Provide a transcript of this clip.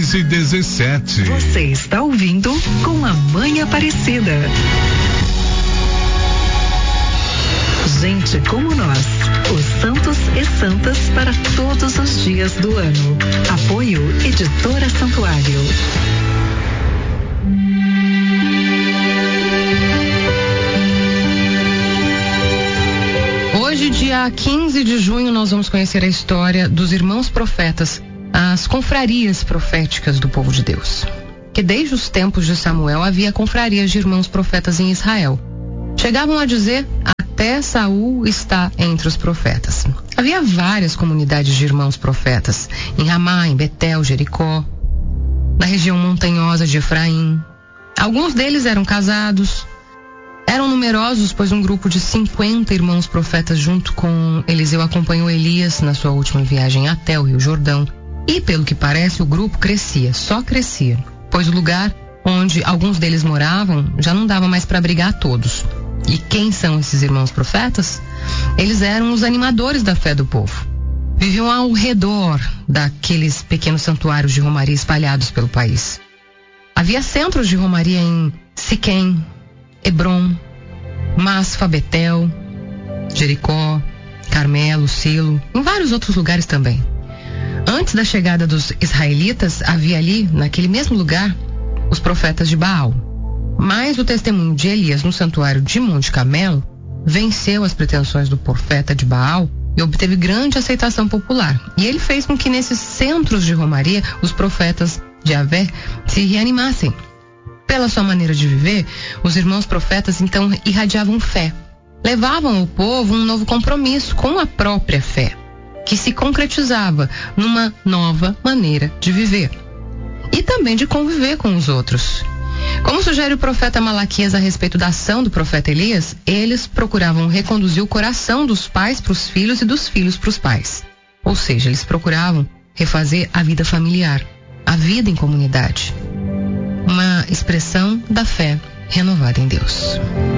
11:17. Você está ouvindo Com a Mãe Aparecida. Gente como nós, os santos e santas para todos os dias do ano. Apoio Editora Santuário. Hoje, dia 15 de junho, nós vamos conhecer a história dos irmãos profetas, as confrarias proféticas do povo de Deus. Que desde os tempos de Samuel havia confrarias de irmãos profetas em Israel. Chegavam a dizer: até Saul está entre os profetas. Havia várias comunidades de irmãos profetas, em Ramá, em Betel, Jericó, na região montanhosa de Efraim. Alguns deles eram casados. Eram numerosos, pois um grupo de 50 irmãos profetas junto com Eliseu acompanhou Elias na sua última viagem até o Rio Jordão. E, pelo que parece, o grupo crescia, só crescia, pois o lugar onde alguns deles moravam já não dava mais para abrigar todos. E quem são esses irmãos profetas? Eles eram os animadores da fé do povo. Viviam ao redor daqueles pequenos santuários de romaria espalhados pelo país. Havia centros de romaria em Siquém, Hebrom, Masfa, Betel, Jericó, Carmelo, Silo, em vários outros lugares também. Antes da chegada dos israelitas, havia ali, naquele mesmo lugar, os profetas de Baal. Mas o testemunho de Elias no santuário de Monte Carmelo venceu as pretensões do profeta de Baal e obteve grande aceitação popular. E ele fez com que nesses centros de romaria os profetas de Yahvé se reanimassem. Pela sua maneira de viver, os irmãos profetas então irradiavam fé. Levavam ao povo um novo compromisso com a própria fé, que se concretizava numa nova maneira de viver. E também de conviver com os outros. Como sugere o profeta Malaquias a respeito da ação do profeta Elias, eles procuravam reconduzir o coração dos pais para os filhos e dos filhos para os pais. Ou seja, eles procuravam refazer a vida familiar, a vida em comunidade. Uma expressão da fé renovada em Deus.